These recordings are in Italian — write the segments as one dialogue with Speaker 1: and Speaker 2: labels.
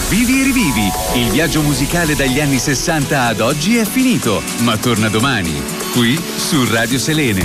Speaker 1: Vivi e rivivi. Il viaggio musicale dagli anni 60 ad oggi è finito, ma torna domani, qui su Radio Selene.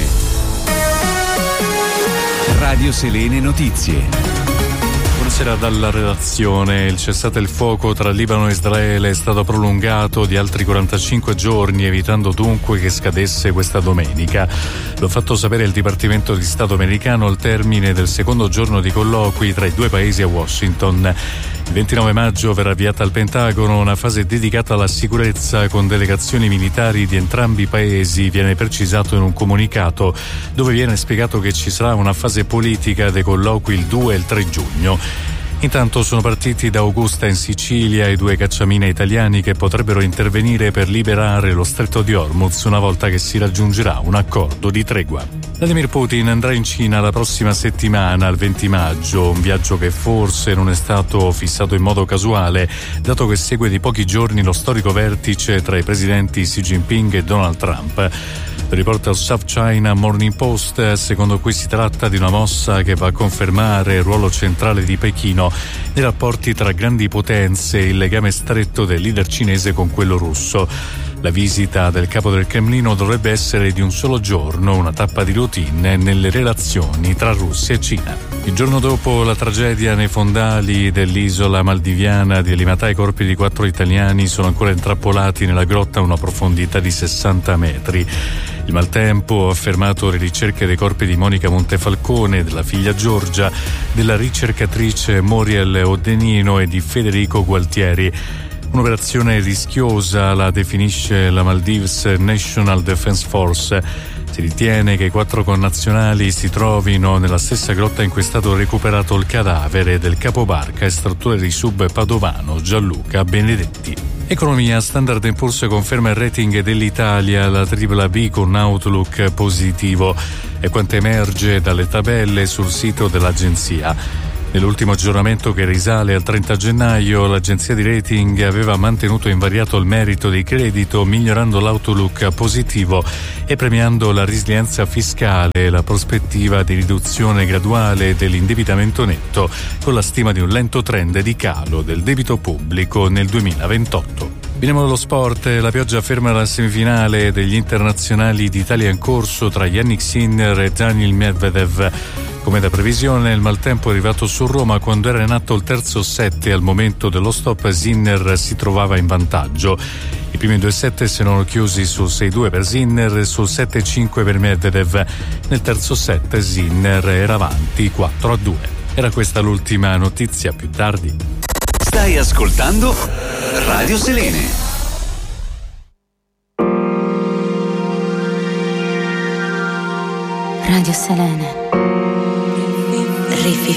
Speaker 1: Radio Selene Notizie.
Speaker 2: Buonasera dalla redazione. Il cessate il fuoco tra Libano e Israele è stato prolungato di altri 45 giorni, evitando dunque che scadesse questa domenica. Lo ha fatto sapere il Dipartimento di Stato americano al termine del secondo giorno di colloqui tra i due paesi a Washington. Il 29 maggio verrà avviata al Pentagono una fase dedicata alla sicurezza con delegazioni militari di entrambi i paesi, viene precisato in un comunicato dove viene spiegato che ci sarà una fase politica dei colloqui il 2 e il 3 giugno. Intanto sono partiti da Augusta in Sicilia i 2 cacciamine italiani che potrebbero intervenire per liberare lo stretto di Hormuz una volta che si raggiungerà un accordo di tregua. Vladimir Putin andrà in Cina la prossima settimana, il 20 maggio, un viaggio che forse non è stato fissato in modo casuale, dato che segue di pochi giorni lo storico vertice tra i presidenti Xi Jinping e Donald Trump. Riporta il South China Morning Post, secondo cui si tratta di una mossa che va a confermare il ruolo centrale di Pechino nei rapporti tra grandi potenze e il legame stretto del leader cinese con quello russo. La visita del capo del Cremlino dovrebbe essere di un solo giorno, una tappa di routine nelle relazioni tra Russia e Cina. Il giorno dopo la tragedia nei fondali dell'isola maldiviana di Elimatà, i corpi di 4 italiani sono ancora intrappolati nella grotta a una profondità di 60 metri. Il maltempo ha fermato le ricerche dei corpi di Monica Montefalcone, della figlia Giorgia, della ricercatrice Muriel Odenino e di Federico Gualtieri. Un'operazione rischiosa, la definisce la Maldives National Defense Force. Si ritiene che i 4 connazionali si trovino nella stessa grotta in cui è stato recuperato il cadavere del capobarca istruttore di sub padovano Gianluca Benedetti. Economia. Standard & Poor's conferma il rating dell'Italia, la BBB con outlook positivo. È quanto emerge dalle tabelle sul sito dell'agenzia. Nell'ultimo aggiornamento, che risale al 30 gennaio, l'agenzia di rating aveva mantenuto invariato il merito di credito, migliorando l'outlook a positivo e premiando la resilienza fiscale e la prospettiva di riduzione graduale dell'indebitamento netto, con la stima di un lento trend di calo del debito pubblico nel 2028. Veniamo dallo sport. La pioggia ferma la semifinale degli internazionali d'Italia in corso tra Yannick Sinner e Daniil Medvedev. Come da previsione, il maltempo è arrivato su Roma quando era in atto il terzo set e al momento dello stop Sinner si trovava in vantaggio. I primi 2 set si erano chiusi sul 6-2 per Sinner e sul 7-5 per Medvedev. Nel terzo set Sinner era avanti 4-2. Era questa l'ultima notizia, più tardi.
Speaker 1: Stai ascoltando Radio Selene.
Speaker 3: Radio Selene. Rifi